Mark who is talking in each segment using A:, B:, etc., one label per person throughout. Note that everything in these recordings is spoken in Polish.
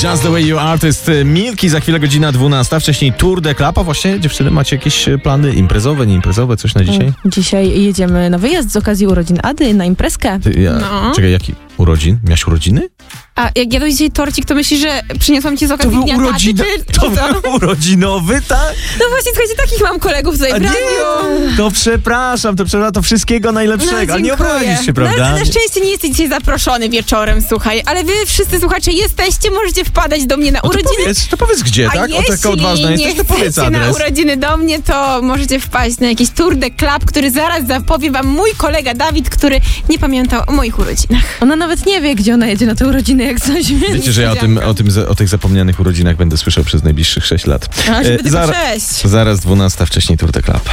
A: Just the way you are, to jest Milki, za chwilę godzina 12, wcześniej Tour de Club. A właśnie, dziewczyny, macie jakieś plany imprezowe, nieimprezowe, coś na dzisiaj?
B: Dzisiaj jedziemy na wyjazd z okazji urodzin Ady na imprezkę.
A: Czekaj, jaki urodzin? Miałaś urodziny?
C: A jak jadłeś dzisiaj torcik, to myślisz, że przyniosłam ci z
A: To
C: okazji
A: był
C: dnia taty,
A: był urodzinowy, tak?
C: No właśnie, słuchajcie, takich mam kolegów tutaj w radiu.
A: To przepraszam, to wszystkiego najlepszego.
C: No,
A: ale nie obrazisz się, prawda?
C: No, na szczęście nie jesteś dzisiaj zaproszony wieczorem, słuchaj, ale wy wszyscy słuchacze jesteście, możecie wpadać do mnie na urodziny.
A: To powiedz gdzie, tak?
C: A
A: taka odważna
C: jeśli
A: jesteś, to
C: nie
A: powiedz
C: chcecie na
A: adres.
C: urodziny do mnie, to możecie wpaść na jakiś Tour de Club, który zaraz zapowie wam mój kolega Dawid, który nie pamiętał o moich urodzinach.
B: Ona nawet nie wie, gdzie ona jedzie na te urodziny, jak coś.
A: Wiecie, że ja o tych zapomnianych urodzinach będę słyszał przez najbliższych 6 lat.
C: A, żeby tylko 6.
A: Zaraz 12, wcześniej Tour de Club.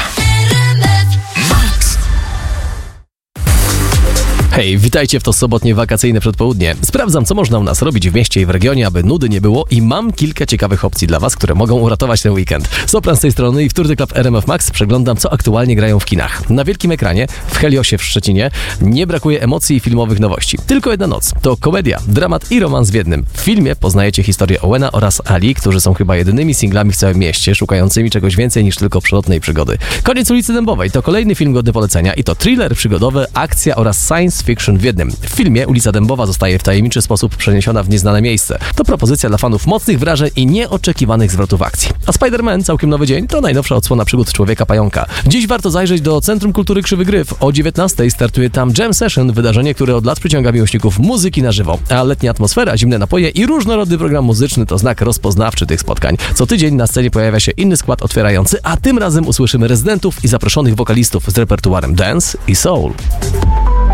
D: Hej, witajcie w to sobotnie wakacyjne przedpołudnie. Sprawdzam, co można u nas robić w mieście i w regionie, aby nudy nie było i mam kilka ciekawych opcji dla was, które mogą uratować ten weekend. Sopran z tej strony i w Tour de Club RMF Max przeglądam, co aktualnie grają w kinach. Na wielkim ekranie, w Heliosie w Szczecinie, nie brakuje emocji i filmowych nowości. Tylko jedna noc. To komedia, dramat i romans w jednym. W filmie poznajecie historię Owena oraz Ali, którzy są chyba jedynymi singlami w całym mieście, szukającymi czegoś więcej niż tylko przelotnej przygody. Koniec ulicy Dębowej to kolejny film godny polecenia i to thriller przygodowy, akcja oraz science fiction w jednym. W filmie ulica Dębowa zostaje w tajemniczy sposób przeniesiona w nieznane miejsce. To propozycja dla fanów mocnych wrażeń i nieoczekiwanych zwrotów akcji. A Spider-Man, całkiem nowy dzień, to najnowsza odsłona przygód Człowieka-Pająka. Dziś warto zajrzeć do Centrum Kultury Krzywy Gryf. O 19:00 startuje tam Jam Session, wydarzenie, które od lat przyciąga miłośników muzyki na żywo. A letnia atmosfera, zimne napoje i różnorodny program muzyczny to znak rozpoznawczy tych spotkań. Co tydzień na scenie pojawia się inny skład otwierający, a tym razem usłyszymy rezydentów i zaproszonych wokalistów z repertuarem dance i soul.